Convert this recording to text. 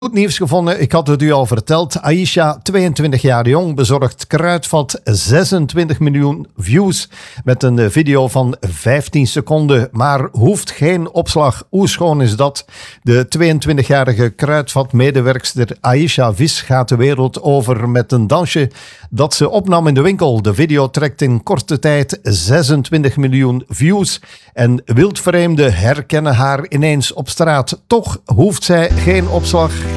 Goed nieuws gevonden, ik had het u al verteld. Aisha, 22 jaar jong, bezorgt kruidvat 26 miljoen views met een video van 15 seconden, maar hoeft geen opslag. Hoe schoon is dat? De 22-jarige kruidvatmedewerkster Aisha Vis gaat de wereld over met een dansje dat ze opnam in de winkel. De video trekt in korte tijd 26 miljoen views en wildvreemden herkennen haar ineens op straat. Toch hoeft zij geen opslag,